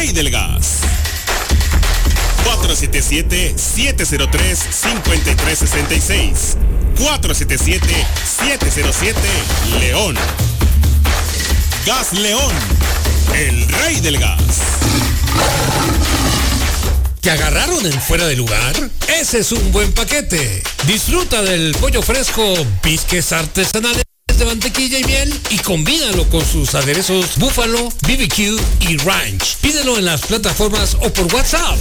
rey del gas. 477-703-5366. 477-707-León. Gas León, el rey del gas. ¿Te agarraron en fuera de lugar? Ese es un buen paquete. Disfruta del pollo fresco Bisques artesanales de mantequilla y miel y combínalo con sus aderezos búfalo, BBQ y ranch. Pídelo en las plataformas o por WhatsApp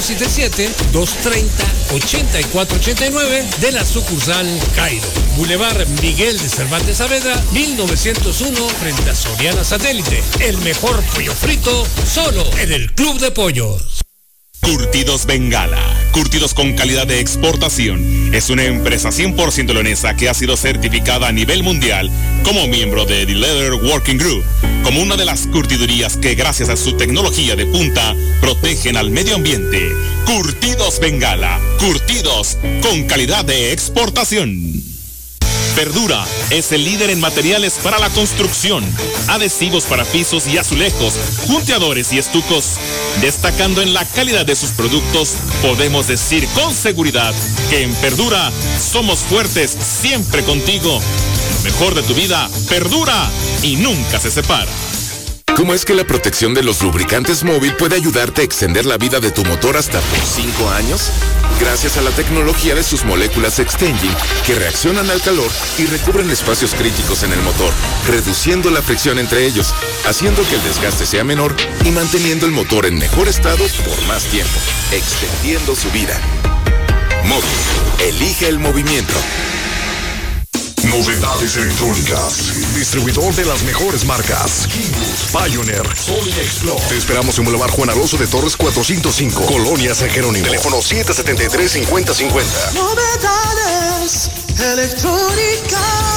477-230-8489 de la sucursal Cairo. Boulevard Miguel de Cervantes Saavedra, 1901, frente a Soriana Satélite. El mejor pollo frito solo en el Club de Pollos. Curtidos Bengala, curtidos con calidad de exportación. Es una empresa 100% leonesa que ha sido certificada a nivel mundial como miembro de The Leather Working Group, como una de las curtidurías que gracias a su tecnología de punta protegen al medio ambiente. Curtidos Bengala, curtidos con calidad de exportación. Verdura es el líder en materiales para la construcción, adhesivos para pisos y azulejos, junteadores y estucos. Destacando en la calidad de sus productos, podemos decir con seguridad que en Verdura somos fuertes siempre contigo. Lo mejor de tu vida perdura y nunca se separa. ¿Cómo es que la protección de los lubricantes móvil puede ayudarte a extender la vida de tu motor hasta por 5 años? Gracias a la tecnología de sus moléculas Extenging, que reaccionan al calor y recubren espacios críticos en el motor, reduciendo la fricción entre ellos, haciendo que el desgaste sea menor y manteniendo el motor en mejor estado por más tiempo, extendiendo su vida. Móvil, elige el movimiento. Novedades electrónicas. Distribuidor de las mejores marcas. Kimbus, Pioneer, Sony Explore. Te esperamos en Boulevard Juan Alonso de Torres 405, Colonia San Jerónimo. Teléfono 773-5050. Novedades electrónicas.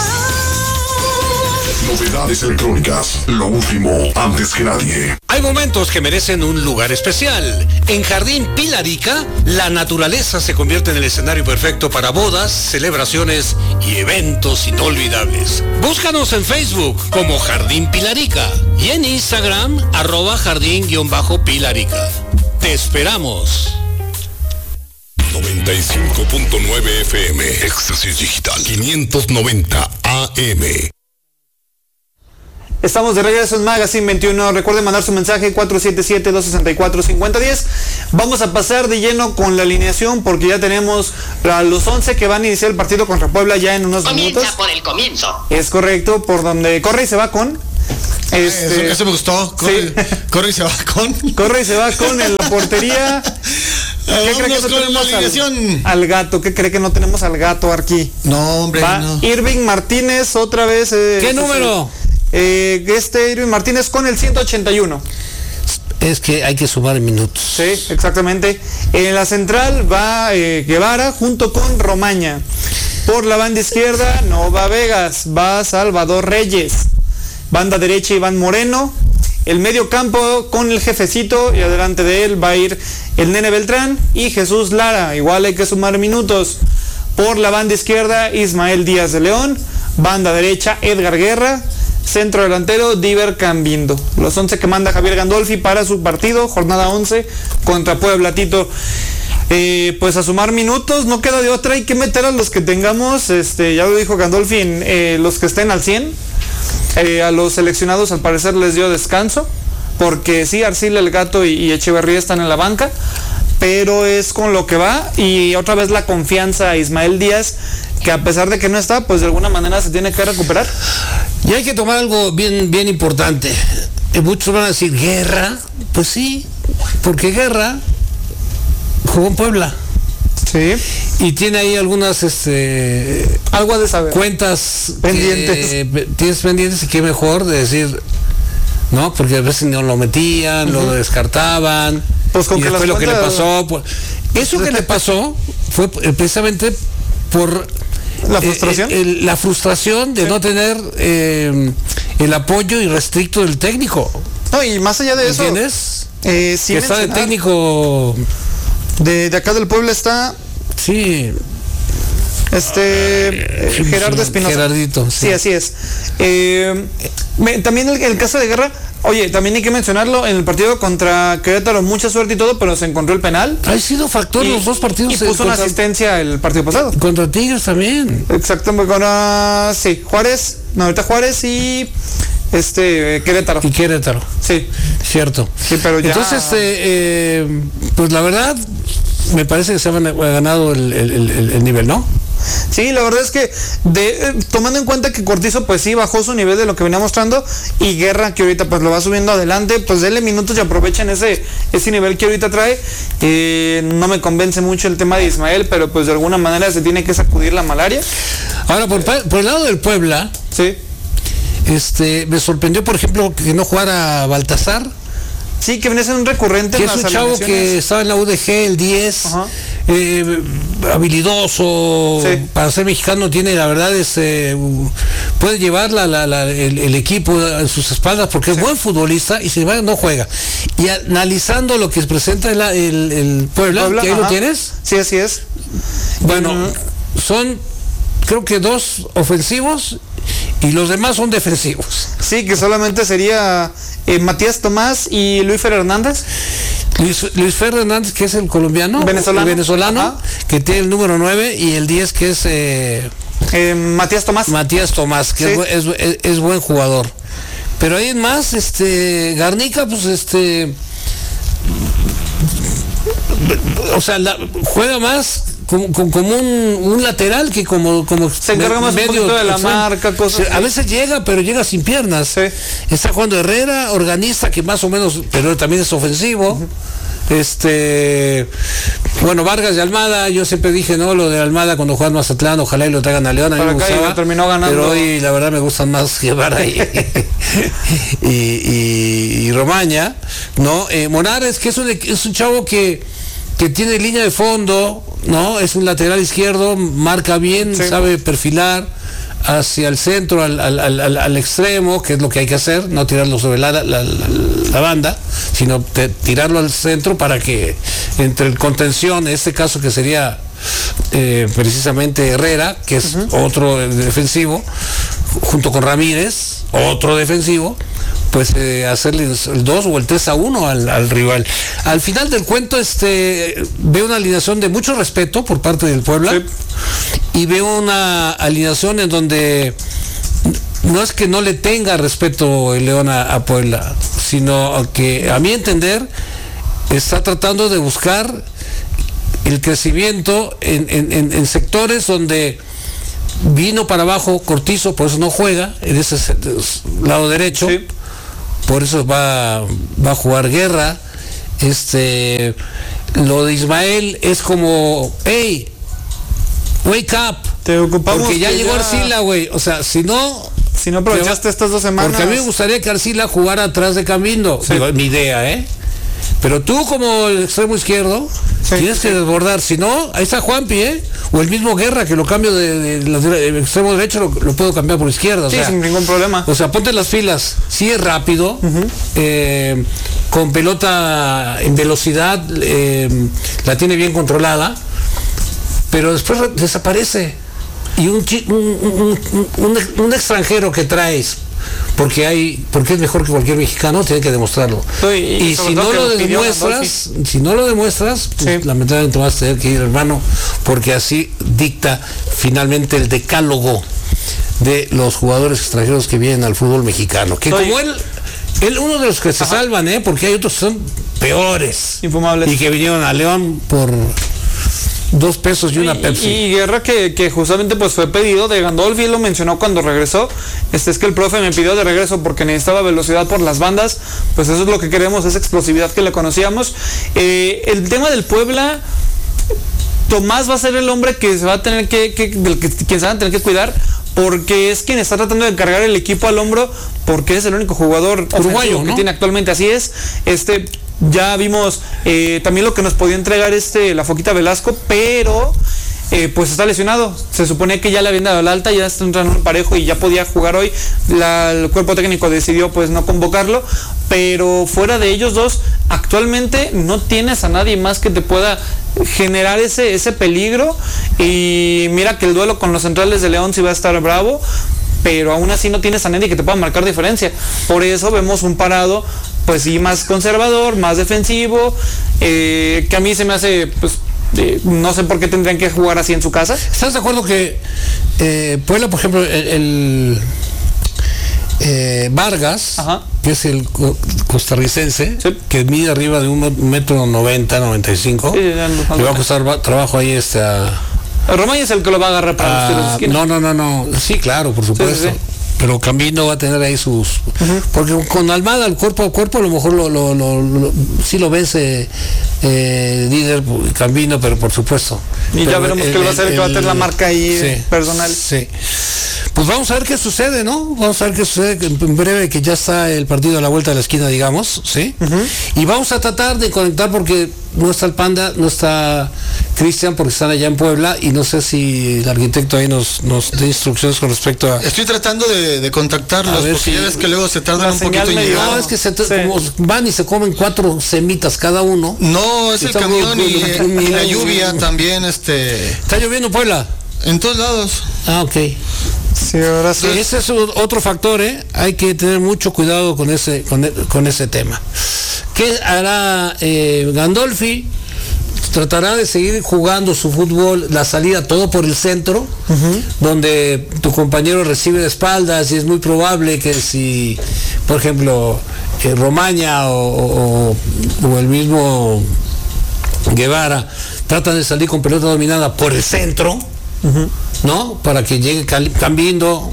Novedades electrónicas. Lo último, antes que nadie. Hay momentos que merecen un lugar especial. En Jardín Pilarica, la naturaleza se convierte en el escenario perfecto para bodas, celebraciones y eventos inolvidables. Búscanos en Facebook como Jardín Pilarica y en Instagram @jardín_pilarica. Te esperamos. 95.9 FM. Éxtasis Digital. 590 AM. Estamos de regreso en Magazine 21. Recuerden mandar su mensaje 477-264-5010. Vamos a pasar de lleno con la alineación porque ya tenemos a los 11 que van a iniciar el partido contra Puebla ya en unos minutos. Comienza por el comienzo. Es correcto, por donde corre y se va con... Eso me gustó. Corre, sí. Corre y se va con... Corre y se va con en la portería. ¿Qué cree que no tenemos al gato? ¿Qué cree que no tenemos al gato aquí? No, hombre, no. Irving Martínez otra vez. ¿Qué número? Irving Martínez con el 181. Es que hay que sumar minutos. Sí, exactamente. En la central va Guevara junto con Romaña. Por la banda izquierda no va Vegas, va Salvador Reyes. Banda derecha Iván Moreno. El medio campo con el jefecito y adelante de él va a ir el Nene Beltrán y Jesús Lara. Igual hay que sumar minutos. Por la banda izquierda Ismael Díaz de León. Banda derecha Edgar Guerra. Centro delantero Diver Cambindo. Los 11 que manda Javier Gandolfi para su partido, jornada 11 contra Puebla, Tito. Pues a sumar minutos, no queda de otra, hay que meter a los que tengamos, ya lo dijo Gandolfi, los que estén al 100. A los seleccionados al parecer les dio descanso, porque sí, Arcila, el Gato y Echeverría están en la banca, pero es con lo que va, y otra vez la confianza a Ismael Díaz, que a pesar de que no está, pues de alguna manera se tiene que recuperar. Y hay que tomar algo bien importante. Muchos van a decir, ¿Guerra? Pues sí, porque Guerra jugó en Puebla. Sí. Y tiene ahí algunas algo de saber. Cuentas pendientes. Tienes pendientes y qué mejor de decir, ¿no? Porque a veces no lo metían, lo descartaban. Pues con y que después lo que le pasó. Eso que le pasó fue precisamente por la frustración. La frustración de no tener el apoyo irrestricto del técnico. No, y más allá de eso. ¿Entiendes? Sí, que está de técnico. De acá del pueblo está. Sí. Gerardo Espinosa. Gerardito. Sí, así es. También el caso de Guerra, Oye, también hay que mencionarlo, en el partido contra Querétaro, mucha suerte y todo, pero se encontró el penal. Ha sido factor los dos partidos. Y puso una asistencia el partido pasado. Contra Tigres también. Exactamente, sí, Juárez, ahorita Juárez y Querétaro. Y Querétaro. Sí. Cierto. Sí, pero ya... Entonces, pues la verdad, me parece que se ha ganado el nivel, ¿no? Sí, la verdad es que tomando en cuenta que Cortizo pues sí bajó su nivel de lo que venía mostrando, y Guerra que ahorita pues lo va subiendo adelante, pues denle minutos y aprovechen ese nivel que ahorita trae. No me convence mucho el tema de Ismael, pero pues de alguna manera se tiene que sacudir la malaria. Ahora, por el lado del Puebla, sí, me sorprendió, por ejemplo, que no jugara Baltasar. Sí, que viene a ser un recurrente. Que es un chavo que estaba en la UDG, el 10, habilidoso, sí. Para ser mexicano tiene, la verdad, puede llevar el equipo en sus espaldas porque es buen futbolista y sin embargo no juega. Y analizando lo que presenta el Puebla, que ahí lo tienes. Sí, así es. Bueno, son creo que 2 ofensivos y los demás son defensivos. Sí, que solamente sería Matías Tomás y Luis Fer Hernández. Luis Fer Hernández, que es el colombiano, venezolano, que tiene el número 9, y el 10 que es Matías Tomás, que sí, es buen jugador. Pero hay más, Garnica, pues o sea, juega más como un lateral que como se encarga más medio, un poquito de la marca, cosas. A veces llega, pero llega sin piernas. Sí. Está jugando Herrera, organista, que más o menos, pero también es ofensivo. Bueno, Vargas y Almada, yo siempre dije, no, lo de Almada cuando juegan Mazatlán, ojalá y lo traigan a León, a mí me gustaba, terminó ganando. Pero hoy la verdad me gustan más Guevara y Romaña, ¿no? Monares, que es un chavo que tiene línea de fondo, ¿no? Es un lateral izquierdo, marca bien, sí, sabe perfilar hacia el centro, al extremo, que es lo que hay que hacer, no tirarlo sobre la banda, sino tirarlo al centro para que entre el contención, en este caso que sería precisamente Herrera, que es otro defensivo, junto con Ramírez, otro defensivo, pues hacerle el 2 o el 3-1 al rival. Al final del cuento veo una alineación de mucho respeto por parte del Puebla, sí, y veo una alineación en donde no es que no le tenga respeto el León a Puebla, sino que a mi entender está tratando de buscar el crecimiento en sectores donde vino para abajo Cortizo, por eso no juega en ese lado derecho, sí, por eso va a jugar Guerra. Lo de Ismael es como, hey, wake up, te ocupamos, porque ya llegó Arcila, güey. O sea, si no aprovechaste estas 2 semanas. Porque a mí me gustaría que Arcila jugara atrás de Cambindo, sí, digo, mi idea, pero tú como el extremo izquierdo, sí, tienes que desbordar, si no, ahí está Juanpi, o el mismo Guerra, que lo cambio de extremo derecho, lo puedo cambiar por izquierda. Sí, o sea, sin ningún problema. O sea, ponte las filas, sí es rápido, con pelota en velocidad, la tiene bien controlada, pero después desaparece. Y un extranjero que traes, porque es mejor que cualquier mexicano, tiene que demostrarlo. Y si no lo demuestras, pues, sí, lamentablemente vas a tener que ir, hermano, porque así dicta finalmente el decálogo de los jugadores extranjeros que vienen al fútbol mexicano. Que como él uno de los que se salvan, porque hay otros que son peores, infumables, y que vinieron a León por 2 pesos y una Pepsi. Y Guerra que justamente pues fue pedido de Gandolfi, él lo mencionó cuando regresó, es que el profe me pidió de regreso porque necesitaba velocidad por las bandas, pues eso es lo que queremos, esa explosividad que le conocíamos. El tema del Puebla, Tomás va a ser el hombre que se va a tener quien se va a tener que cuidar, porque es quien está tratando de cargar el equipo al hombro, porque es el único jugador uruguayo, ¿no?, que tiene actualmente. Así es. Ya vimos también lo que nos podía entregar la Foquita Velasco, pero pues está lesionado. Se supone que ya le habían dado el alta, ya está entrando en parejo y ya podía jugar hoy. El cuerpo técnico decidió pues no convocarlo, pero fuera de ellos dos, actualmente no tienes a nadie más que te pueda generar ese peligro. Y mira que el duelo con los centrales de León sí va a estar bravo. pero aún así no tienes a nadie que te pueda marcar diferencia. Por eso vemos un Parado, pues sí, más conservador, más defensivo, que a mí se me hace, pues, no sé por qué tendrían que jugar así en su casa. ¿Estás de acuerdo que Puebla, por ejemplo, el Vargas, Ajá, que es el costarricense, sí, que mide arriba de 1,90 m, 95, sí, le va a costar trabajo ahí Romaña es el que lo va a agarrar para los tiros de esquina. No, sí, claro, por supuesto. Sí, sí, sí. Pero Cambino va a tener ahí sus... Porque con Almada, el cuerpo a cuerpo, a lo mejor sí lo vence líder Cambino, pero por supuesto. Y ya veremos qué va a hacer, que va a tener la marca ahí, sí, personal. Sí. Pues vamos a ver qué sucede, ¿no? Vamos a ver qué sucede en breve, que ya está el partido a la vuelta de la esquina, digamos, ¿sí? Y vamos a tratar de conectar, porque no está el Panda, no está Cristian, porque están allá en Puebla, y no sé si el arquitecto ahí nos dé instrucciones con respecto a... Estoy tratando de contactarlos, porque ya ves que luego se tardan un poquito en llegar. No, es que como van y se comen 4 semitas cada uno. No, es el camión y la lluvia también, ¿Está lloviendo en Puebla? En todos lados. Ah, ok. Sí, ahora sí. Ese es otro factor, hay que tener mucho cuidado con ese tema. ¿Qué hará Gandolfi? Tratará de seguir jugando su fútbol, la salida todo por el centro, donde tu compañero recibe de espaldas, y es muy probable que si, por ejemplo, Romaña o el mismo Guevara tratan de salir con pelota dominada por el centro, ¿no? Para que llegue Cambindo,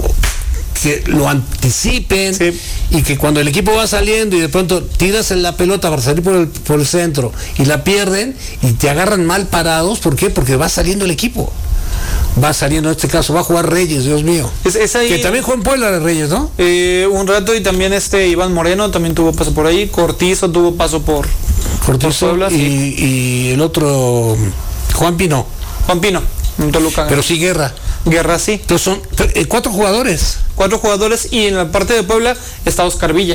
que lo anticipen, sí, y que cuando el equipo va saliendo y de pronto tiras en la pelota para salir por el centro y la pierden y te agarran mal parados. ¿Por qué? Porque va saliendo el equipo. Va saliendo, en este caso, va a jugar Reyes, Dios mío. Es ahí, que también juega en Puebla de Reyes, ¿no? Un rato, y también Iván Moreno también tuvo paso por ahí. Cortizo tuvo paso por Puebla, sí. Y el otro, Juan Pino, en Toluca. Pero sí Guerra, sí. Entonces son 4 jugadores. 4 jugadores, y en la parte de Puebla está Oscar Villa.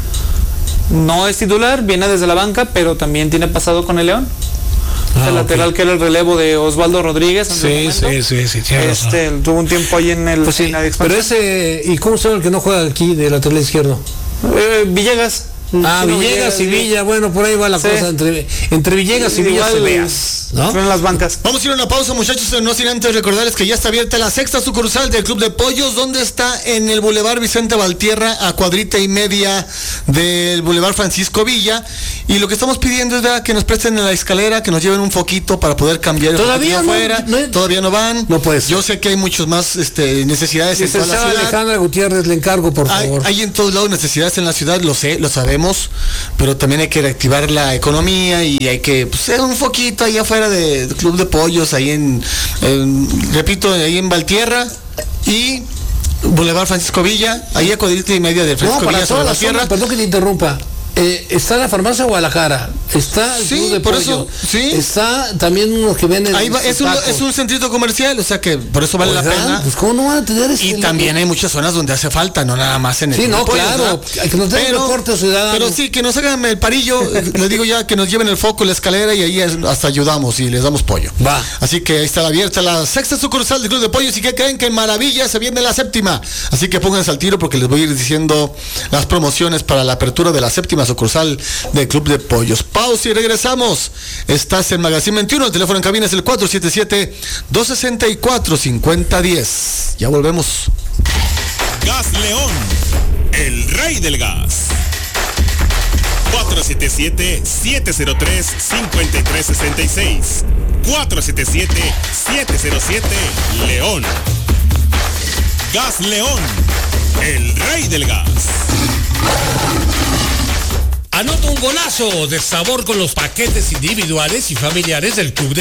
No es titular, viene desde la banca, pero también tiene pasado con el León. El lateral, que era el relevo de Osvaldo Rodríguez. Sí. Tuvo un tiempo ahí en el... Pues sí, pero ese... ¿Y cómo se llama el que no juega aquí de lateral izquierdo? Villegas. Villegas y Villa, bueno, por ahí va la cosa entre Villegas y Villa se veas, ¿no? En las bancas. Vamos a ir a una pausa, muchachos, no sin antes recordarles que ya está abierta la 6ª sucursal del Club de Pollos, donde está en el Boulevard Vicente Valtierra, a cuadrita y media del Boulevard Francisco Villa, y lo que estamos pidiendo es que nos presten en la escalera, que nos lleven un foquito para poder cambiar el todavía afuera. Todavía no van. No puede ser. Yo sé que hay muchos más necesidades en toda la ciudad. Alejandra Gutiérrez, le encargo, por favor. Hay en todos lados necesidades en la ciudad, lo sé, lo sabemos, pero también hay que reactivar la economía, y hay que hacer un foquito ahí afuera del Club de Pollos, ahí repito, ahí en Valtierra y Boulevard Francisco Villa, ahí a cuadrita y media del Francisco Villa sobre la Sierra. Perdón que te interrumpa. Está la farmacia Guadalajara, está el Club de Pollo, eso, sí, está también unos que venden. Ahí va, es un centrito comercial, o sea que por eso vale la pena. Pues cómo no van a tener y también hay muchas zonas donde hace falta, no nada más en el Club de Pollo, claro, que nos den reporte ciudadano. Pero sí, que nos hagan el parillo, les digo ya, que nos lleven el foco, la escalera, y ahí hasta ayudamos y les damos pollo. Va. Así que ahí está abierta la 6ª sucursal del Club de Pollos, y que creen que en maravilla se viene la 7ª. Así que pónganse al tiro, porque les voy a ir diciendo las promociones para la apertura de la 7ª sucursal del Club de Pollos. Pausa y regresamos. Estás en Magazine 21, el teléfono en cabina es el 477-264-5010. Ya volvemos. Gas León, el rey del gas. 477-703-5366. 477-707 León. Gas León, el rey del gas. Anota un golazo de sabor con los paquetes individuales y familiares del Club de